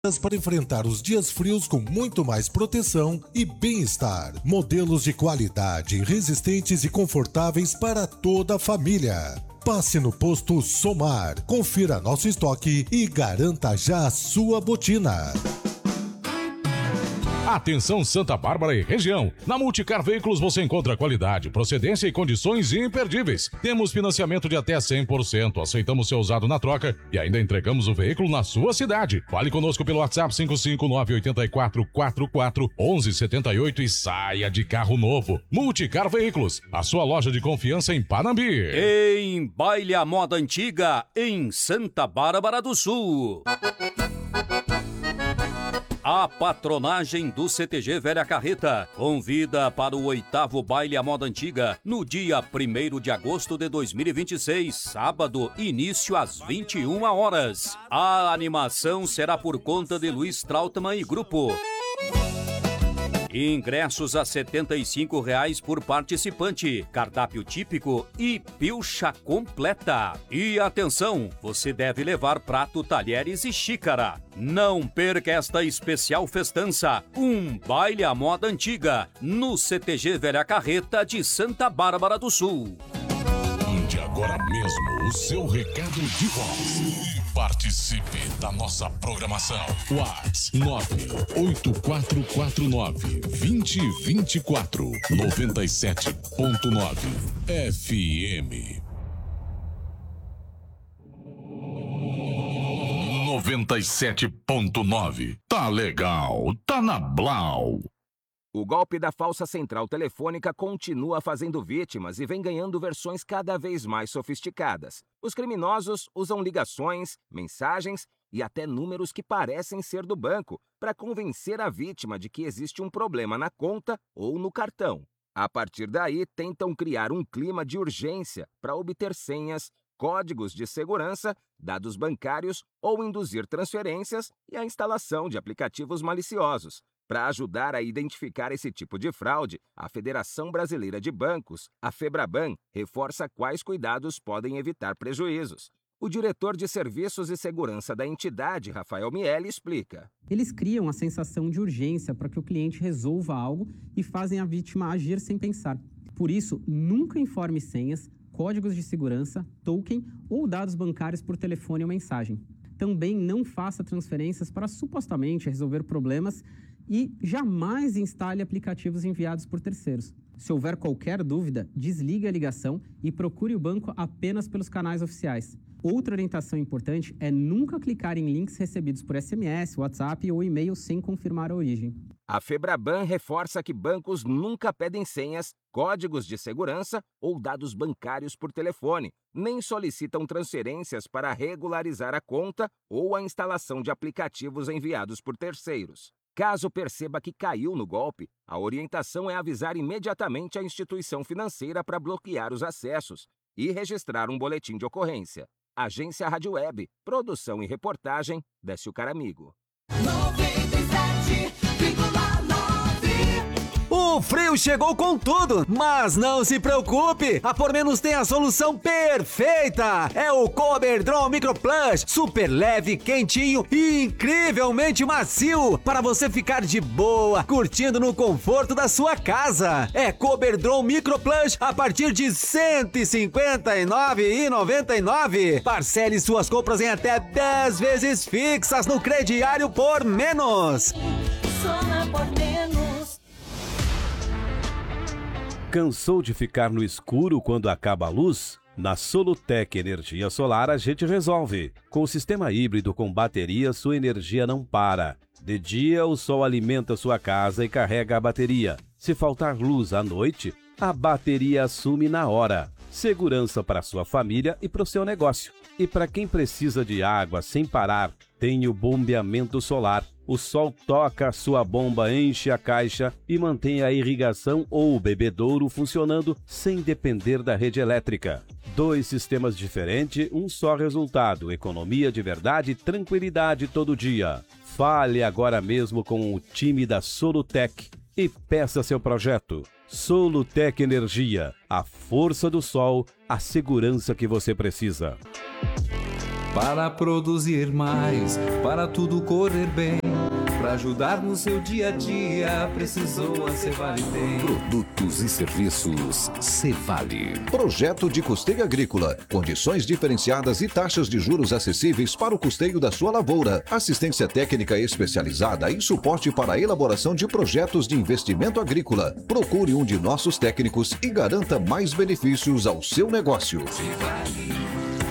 para enfrentar os dias frios com muito mais proteção e bem-estar. Modelos de qualidade, resistentes e confortáveis para toda a família. Passe no posto Somar, confira nosso estoque e garanta já a sua botina. Atenção Santa Bárbara e região. Na Multicar Veículos você encontra qualidade, procedência e condições imperdíveis. Temos financiamento de até 100%, aceitamos seu usado na troca e ainda entregamos o veículo na sua cidade. Fale conosco pelo WhatsApp 55984441178 e saia de carro novo. Multicar Veículos, a sua loja de confiança em Panambi. Em Baile à Moda Antiga, em Santa Bárbara do Sul. A patronagem do CTG Velha Carreta convida para o 8º Baile à Moda Antiga no dia 1º de agosto de 2026, sábado, início às 21 horas. A animação será por conta de Luiz Trautmann e grupo. Ingressos a R$ 75,00 por participante, cardápio típico e pilcha completa. E atenção, você deve levar prato, talheres e xícara. Não perca esta especial festança, um baile à moda antiga, no CTG Velha Carreta de Santa Bárbara do Sul. Mande agora mesmo o seu recado de voz e participe da nossa programação. WhatsApp 98449-2024 97.9 FM 97.9. Tá legal, tá na Blau. O golpe da falsa central telefônica continua fazendo vítimas e vem ganhando versões cada vez mais sofisticadas. Os criminosos usam ligações, mensagens e até números que parecem ser do banco para convencer a vítima de que existe um problema na conta ou no cartão. A partir daí, tentam criar um clima de urgência para obter senhas, códigos de segurança, dados bancários ou induzir transferências e a instalação de aplicativos maliciosos. Para ajudar a identificar esse tipo de fraude, a Federação Brasileira de Bancos, a FEBRABAN, reforça quais cuidados podem evitar prejuízos. O diretor de Serviços e Segurança da entidade, Rafael Miele, explica. Eles criam a sensação de urgência para que o cliente resolva algo e fazem a vítima agir sem pensar. Por isso, nunca informe senhas, códigos de segurança, token ou dados bancários por telefone ou mensagem. Também não faça transferências para supostamente resolver problemas e jamais instale aplicativos enviados por terceiros. Se houver qualquer dúvida, desligue a ligação e procure o banco apenas pelos canais oficiais. Outra orientação importante é nunca clicar em links recebidos por SMS, WhatsApp ou e-mail sem confirmar a origem. A FEBRABAN reforça que bancos nunca pedem senhas, códigos de segurança ou dados bancários por telefone, nem solicitam transferências para regularizar a conta ou a instalação de aplicativos enviados por terceiros. Caso perceba que caiu no golpe, a orientação é avisar imediatamente a instituição financeira para bloquear os acessos e registrar um boletim de ocorrência. Agência Rádio Web, produção e reportagem, Décio Caramigo. 97,9. O frio chegou com tudo, mas não se preocupe, a Por Menos tem a solução perfeita. É o Coberdron Micro Plus, super leve, quentinho e incrivelmente macio, para você ficar de boa, curtindo no conforto da sua casa. É Coberdron Micro Plus a partir de R$ 159,99. Parcele suas compras em até 10 vezes fixas no crediário Por Menos. Só na Por Menos. Cansou de ficar no escuro quando acaba a luz? Na Solutec Energia Solar a gente resolve. Com o sistema híbrido com bateria, sua energia não para. De dia, o sol alimenta sua casa e carrega a bateria. Se faltar luz à noite, a bateria assume na hora. Segurança para sua família e para o seu negócio. E para quem precisa de água sem parar, tem o bombeamento solar. O sol toca a sua bomba, enche a caixa e mantém a irrigação ou o bebedouro funcionando sem depender da rede elétrica. 2 sistemas diferentes, um só resultado, economia de verdade e tranquilidade todo dia. Fale agora mesmo com o time da Solutec e peça seu projeto. Solutec Energia, a força do sol, a segurança que você precisa. para produzir mais, para tudo correr bem. Para ajudar no seu dia a dia, precisou a Cevale tem. Produtos e serviços Cevale. Projeto de custeio agrícola. Condições diferenciadas e taxas de juros acessíveis para o custeio da sua lavoura. Assistência técnica especializada e suporte para a elaboração de projetos de investimento agrícola. Procure um de nossos técnicos e garanta mais benefícios ao seu negócio. Cevale.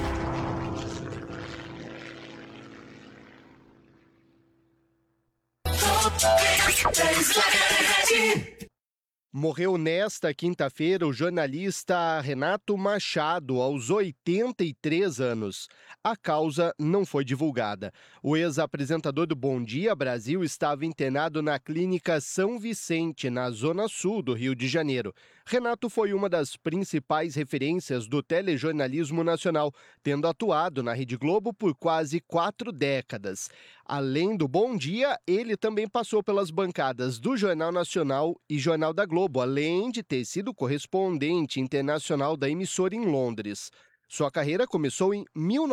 Morreu nesta quinta-feira o jornalista Renato Machado, aos 83 anos. A causa não foi divulgada. O ex-apresentador do Bom Dia Brasil estava internado na Clínica São Vicente, na Zona Sul do Rio de Janeiro. Renato foi uma das principais referências do telejornalismo nacional, tendo atuado na Rede Globo por quase 4 décadas. Além do Bom Dia, ele também passou pelas bancadas do Jornal Nacional e Jornal da Globo, além de ter sido correspondente internacional da emissora em Londres. Sua carreira começou em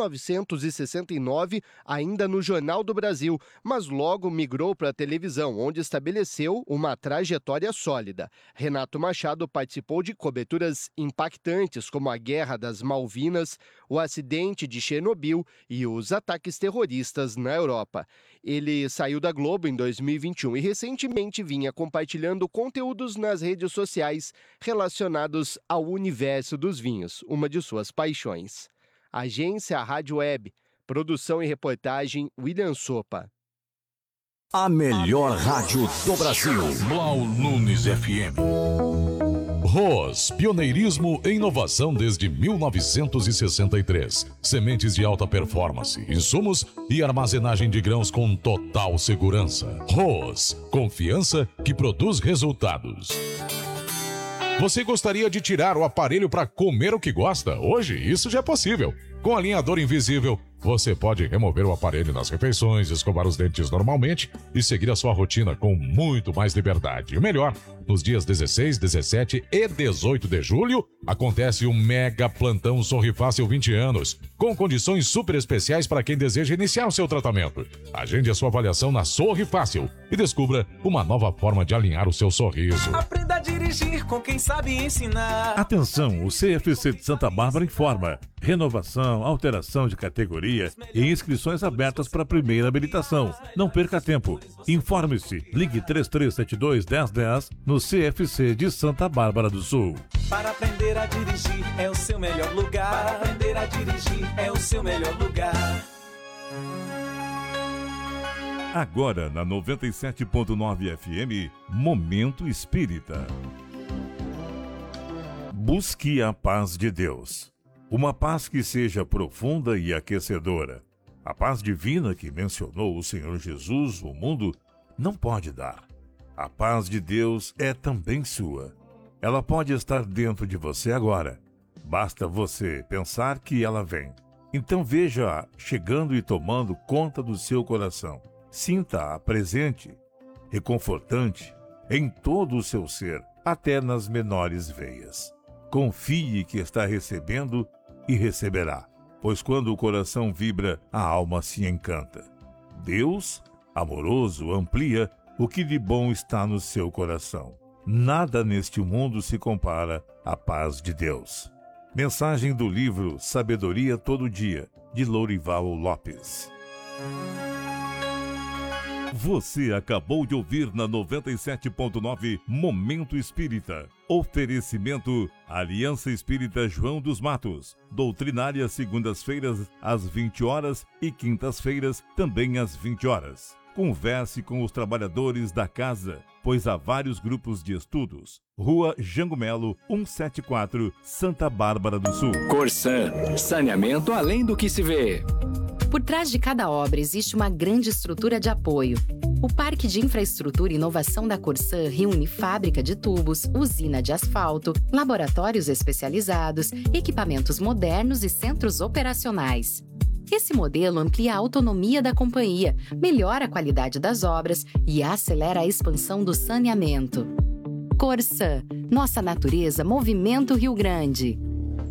1969, ainda no Jornal do Brasil, mas logo migrou para a televisão, onde estabeleceu uma trajetória sólida. Renato Machado participou de coberturas impactantes, como a Guerra das Malvinas, o acidente de Chernobyl e os ataques terroristas na Europa. Ele saiu da Globo em 2021 e recentemente vinha compartilhando conteúdos nas redes sociais relacionados ao universo dos vinhos, uma de suas paixões. Agência Rádio Web. Produção e reportagem William Sopa. A melhor rádio do Brasil. Blau Nunes FM. ROS, pioneirismo e inovação desde 1963. Sementes de alta performance, insumos e armazenagem de grãos com total segurança. ROS, confiança que produz resultados. Você gostaria de tirar o aparelho para comer o que gosta? Hoje isso já é possível. Com alinhador invisível, você pode remover o aparelho nas refeições, escovar os dentes normalmente e seguir a sua rotina com muito mais liberdade. E o melhor, nos dias 16, 17 e 18 de julho, acontece o Mega Plantão Sorri Fácil 20 anos, com condições super especiais para quem deseja iniciar o seu tratamento. Agende a sua avaliação na Sorri Fácil e descubra uma nova forma de alinhar o seu sorriso. Aprenda a dirigir com quem sabe ensinar. Atenção, o CFC de Santa Bárbara informa. Renovação, alteração de categoria e inscrições abertas para a primeira habilitação. Não perca tempo. Informe-se. Ligue 3372-1010 no CFC de Santa Bárbara do Sul. Para aprender a dirigir é o seu melhor lugar. Para aprender a dirigir é o seu melhor lugar. Agora na 97.9 FM, Momento Espírita. Busque a paz de Deus. Uma paz que seja profunda e aquecedora. A paz divina que mencionou o Senhor Jesus, o mundo não pode dar. A paz de Deus é também sua. Ela pode estar dentro de você agora. Basta você pensar que ela vem. Então veja-a chegando e tomando conta do seu coração. Sinta-a presente, reconfortante, em todo o seu ser, até nas menores veias. Confie que está recebendo e receberá, pois quando o coração vibra, a alma se encanta. Deus, amoroso, amplia o que de bom está no seu coração. Nada neste mundo se compara à paz de Deus. Mensagem do livro Sabedoria Todo Dia, de Lourival Lopes. Você acabou de ouvir na 97.9 Momento Espírita. Oferecimento Aliança Espírita João dos Matos. Doutrinária segundas-feiras às 20 horas e quintas-feiras também às 20 horas. Converse com os trabalhadores da casa, pois há vários grupos de estudos. Rua Jango Melo, 174, Santa Bárbara do Sul. Corsan, saneamento além do que se vê. Por trás de cada obra existe uma grande estrutura de apoio. O Parque de Infraestrutura e Inovação da Corsan reúne fábrica de tubos, usina de asfalto, laboratórios especializados, equipamentos modernos e centros operacionais. Esse modelo amplia a autonomia da companhia, melhora a qualidade das obras e acelera a expansão do saneamento. Corsan, nossa natureza, Movimento Rio Grande.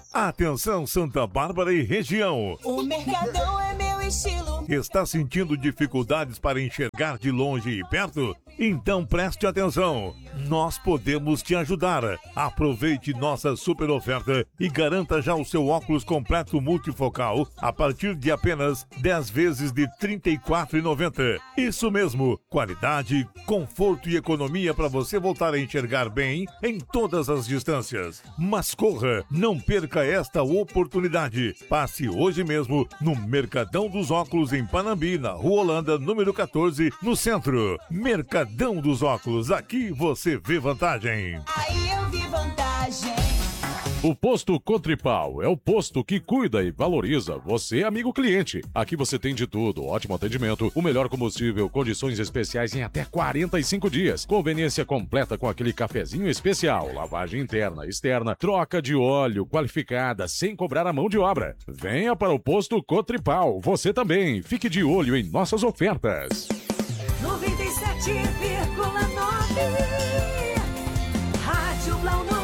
Atenção, Santa Bárbara e região. O Mercadão é meu estilo. Está sentindo dificuldades para enxergar de longe e perto? Então preste atenção. Nós podemos te ajudar. Aproveite nossa super oferta e garanta já o seu óculos completo multifocal a partir de apenas 10 vezes de R$ 34,90. Isso mesmo, qualidade, conforto e economia para você voltar a enxergar bem em todas as distâncias. Mas corra, não perca esta oportunidade. Passe hoje mesmo no Mercadão dos Óculos em Panambi, na Rua Holanda, número 14, no centro. Mercadão dos Óculos, aqui você vê vantagem. Aí eu vi vantagem. O Posto Cotripal é o posto que cuida e valoriza você, amigo cliente. Aqui você tem de tudo, ótimo atendimento, o melhor combustível, condições especiais em até 45 dias, conveniência completa com aquele cafezinho especial, lavagem interna, externa, troca de óleo qualificada, sem cobrar a mão de obra. Venha para o Posto Cotripal, você também. Fique de olho em nossas ofertas. 97,9 Rádio Blau Nunes.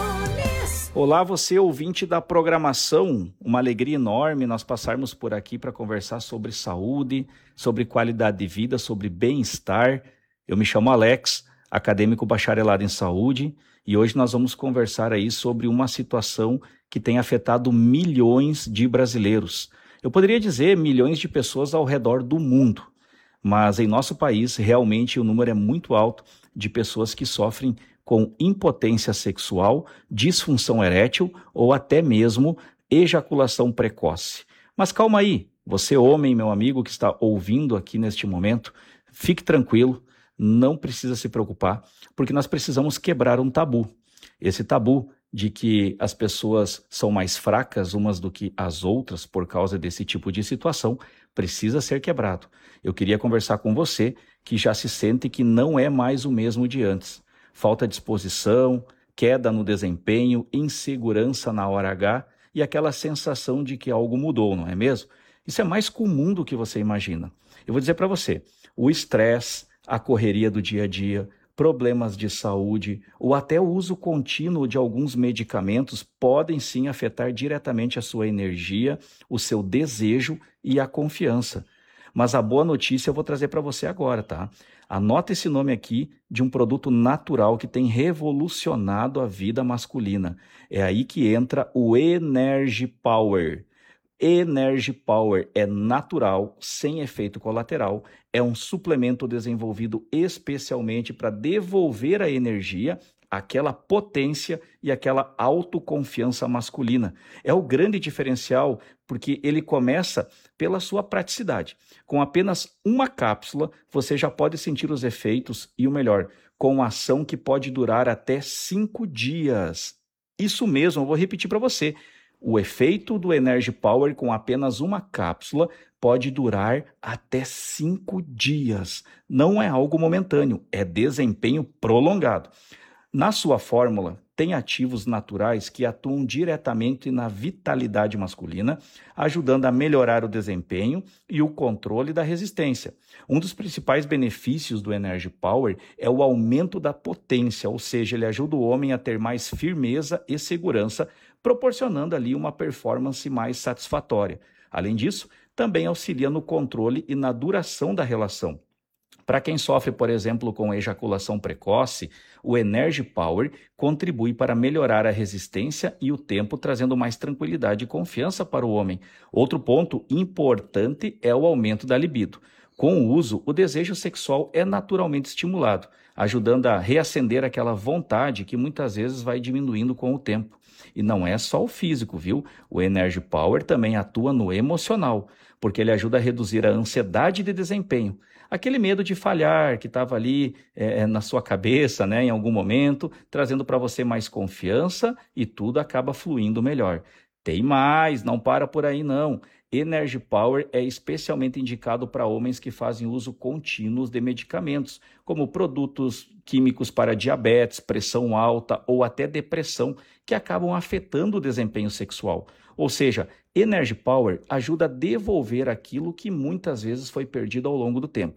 Olá, você ouvinte da programação, uma alegria enorme nós passarmos por aqui para conversar sobre saúde, sobre qualidade de vida, sobre bem-estar. Eu me chamo Alex, acadêmico bacharelado em saúde, e hoje nós vamos conversar aí sobre uma situação que tem afetado milhões de brasileiros. Eu poderia dizer milhões de pessoas ao redor do mundo, mas em nosso país realmente o número é muito alto de pessoas que sofrem com impotência sexual, disfunção erétil ou até mesmo ejaculação precoce. Mas calma aí, você homem, meu amigo que está ouvindo aqui neste momento, fique tranquilo, não precisa se preocupar, porque nós precisamos quebrar um tabu. Esse tabu de que as pessoas são mais fracas umas do que as outras por causa desse tipo de situação precisa ser quebrado. Eu queria conversar com você que já se sente que não é mais o mesmo de antes. Falta de disposição, queda no desempenho, insegurança na hora H e aquela sensação de que algo mudou, não é mesmo? Isso é mais comum do que você imagina. Eu vou dizer para você, o estresse, a correria do dia a dia, problemas de saúde ou até o uso contínuo de alguns medicamentos podem sim afetar diretamente a sua energia, o seu desejo e a confiança. Mas a boa notícia eu vou trazer para você agora, tá? Anota esse nome aqui de um produto natural que tem revolucionado a vida masculina. É aí que entra o Energy Power. Energy Power é natural, sem efeito colateral, é um suplemento desenvolvido especialmente para devolver a energia, aquela potência e aquela autoconfiança masculina. É o grande diferencial porque ele começa pela sua praticidade. Com apenas uma cápsula, você já pode sentir os efeitos e o melhor, com uma ação que pode durar até 5 dias. Isso mesmo, eu vou repetir para você. O efeito do Energy Power com apenas uma cápsula pode durar até 5 dias. Não é algo momentâneo, é desempenho prolongado. Na sua fórmula, tem ativos naturais que atuam diretamente na vitalidade masculina, ajudando a melhorar o desempenho e o controle da resistência. Um dos principais benefícios do Energy Power é o aumento da potência, ou seja, ele ajuda o homem a ter mais firmeza e segurança, proporcionando ali uma performance mais satisfatória. Além disso, também auxilia no controle e na duração da relação. Para quem sofre, por exemplo, com ejaculação precoce, o Energy Power contribui para melhorar a resistência e o tempo, trazendo mais tranquilidade e confiança para o homem. Outro ponto importante é o aumento da libido. Com o uso, o desejo sexual é naturalmente estimulado, ajudando a reacender aquela vontade que muitas vezes vai diminuindo com o tempo. E não é só o físico, viu? O Energy Power também atua no emocional, porque ele ajuda a reduzir a ansiedade de desempenho. Aquele medo de falhar que estava ali na sua cabeça, né, em algum momento, trazendo para você mais confiança e tudo acaba fluindo melhor. Tem mais, não para por aí não. Energy Power é especialmente indicado para homens que fazem uso contínuo de medicamentos, como produtos químicos para diabetes, pressão alta ou até depressão, que acabam afetando o desempenho sexual. Ou seja, Energy Power ajuda a devolver aquilo que muitas vezes foi perdido ao longo do tempo.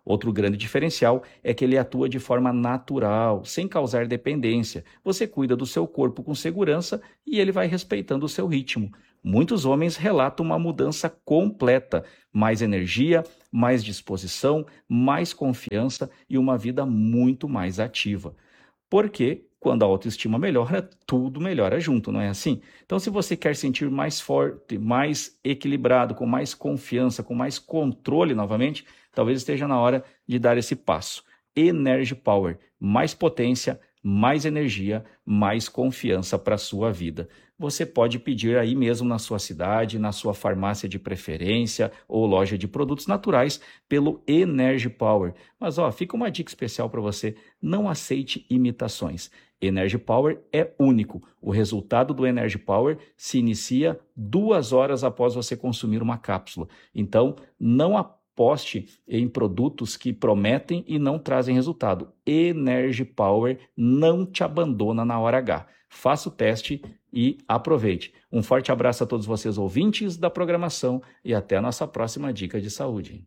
Outro grande diferencial é que ele atua de forma natural, sem causar dependência. Você cuida do seu corpo com segurança e ele vai respeitando o seu ritmo. Muitos homens relatam uma mudança completa, mais energia, mais disposição, mais confiança e uma vida muito mais ativa. Porque quando a autoestima melhora, tudo melhora junto, não é assim? Então, se você quer sentir mais forte, mais equilibrado, com mais confiança, com mais controle novamente, talvez esteja na hora de dar esse passo. Energy Power, mais potência, mais energia, mais confiança para a sua vida. Você pode pedir aí mesmo na sua cidade, na sua farmácia de preferência ou loja de produtos naturais pelo Energy Power. Mas fica uma dica especial para você, não aceite imitações. Energy Power é único. O resultado do Energy Power se inicia 2 horas após você consumir uma cápsula. Então, não aposte em produtos que prometem e não trazem resultado. Energy Power não te abandona na hora H. Faça o teste e aproveite. Um forte abraço a todos vocês ouvintes da programação e até a nossa próxima dica de saúde.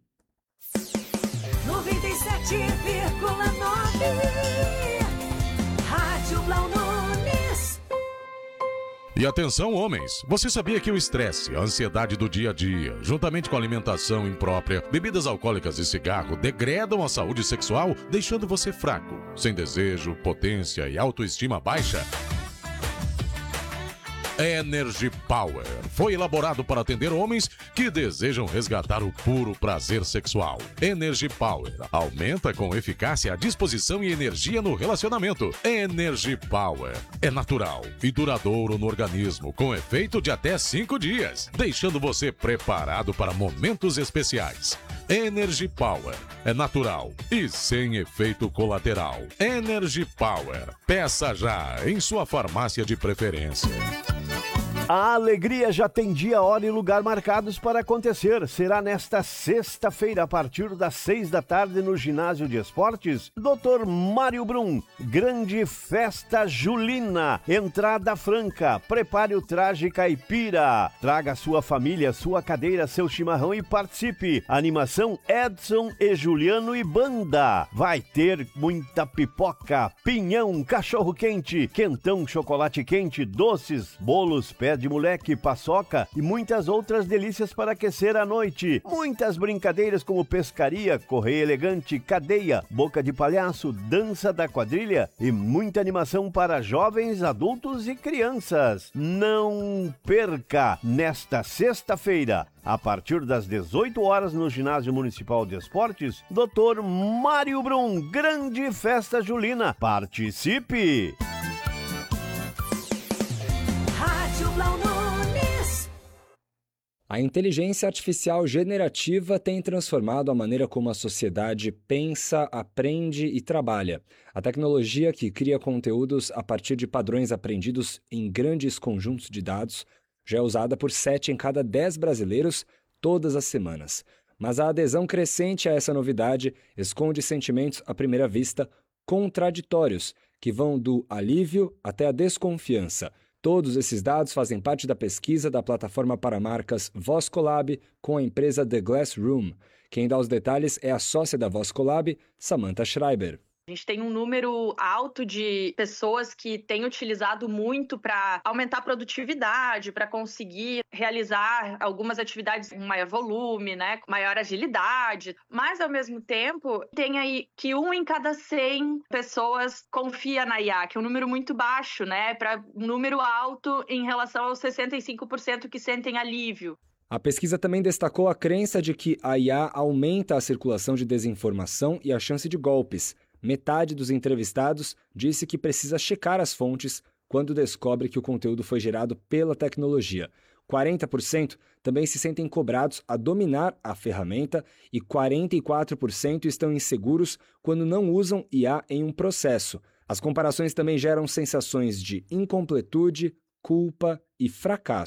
97,9 Rádio Blau Nunes. E atenção, homens! Você sabia que o estresse, a ansiedade do dia a dia, juntamente com a alimentação imprópria, bebidas alcoólicas e cigarro, degradam a saúde sexual, deixando você fraco, sem desejo, potência e autoestima baixa? Energy Power foi elaborado para atender homens que desejam resgatar o puro prazer sexual. Energy Power aumenta com eficácia a disposição e energia no relacionamento. Energy Power é natural e duradouro no organismo, com efeito de até 5 dias, deixando você preparado para momentos especiais. Energy Power é natural e sem efeito colateral. Energy Power. Peça já em sua farmácia de preferência. A alegria já tem dia, hora e lugar marcados para acontecer. Será nesta sexta-feira, a partir das 6 da tarde, no Ginásio de Esportes, Dr. Mário Brum. Grande festa julina. Entrada franca. Prepare o traje caipira. Traga sua família, sua cadeira, seu chimarrão e participe. Animação Edson e Juliano e banda. Vai ter muita pipoca, pinhão, cachorro quente, quentão, chocolate quente, doces, bolos, pé de moleque, paçoca e muitas outras delícias para aquecer a noite. Muitas brincadeiras como pescaria, correia elegante, cadeia, boca de palhaço, dança da quadrilha e muita animação para jovens, adultos e crianças. Não perca nesta sexta-feira, a partir das 18 horas no Ginásio Municipal de Esportes, Dr. Mário Brum. Grande festa julina. Participe! A inteligência artificial generativa tem transformado a maneira como a sociedade pensa, aprende e trabalha. A tecnologia que cria conteúdos a partir de padrões aprendidos em grandes conjuntos de dados já é usada por 7 em cada 10 brasileiros todas as semanas. Mas a adesão crescente a essa novidade esconde sentimentos à primeira vista contraditórios, que vão do alívio até a desconfiança. Todos esses dados fazem parte da pesquisa da plataforma para marcas VozCollab com a empresa The Glass Room. Quem dá os detalhes é a sócia da VozCollab, Samantha Schreiber. A gente tem um número alto de pessoas que têm utilizado muito para aumentar a produtividade, para conseguir realizar algumas atividades com maior volume, né, com maior agilidade. Mas, ao mesmo tempo, tem aí que 1 em cada 100 pessoas confia na IA, que é um número muito baixo, né, para um número alto em relação aos 65% que sentem alívio. A pesquisa também destacou a crença de que a IA aumenta a circulação de desinformação e a chance de golpes. Metade dos entrevistados disse que precisa checar as fontes quando descobre que o conteúdo foi gerado pela tecnologia. 40% também se sentem cobrados a dominar a ferramenta e 44% estão inseguros quando não usam IA em um processo. As comparações também geram sensações de incompletude, culpa e fracasso.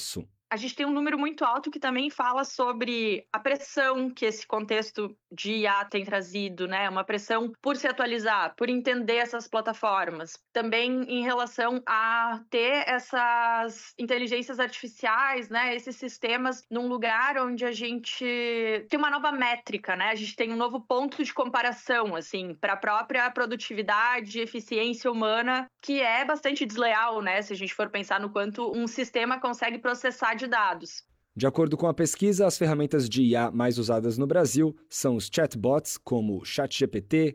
A gente tem um número muito alto que também fala sobre a pressão que esse contexto de IA tem trazido, né? Uma pressão por se atualizar, por entender essas plataformas. Também em relação a ter essas inteligências artificiais, né? Esses sistemas num lugar onde a gente tem uma nova métrica, né? A gente tem um novo ponto de comparação, assim, para a própria produtividade e eficiência humana, que é bastante desleal, né? Se a gente for pensar no quanto um sistema consegue processar de dados. De acordo com a pesquisa, as ferramentas de IA mais usadas no Brasil são os chatbots como ChatGPT,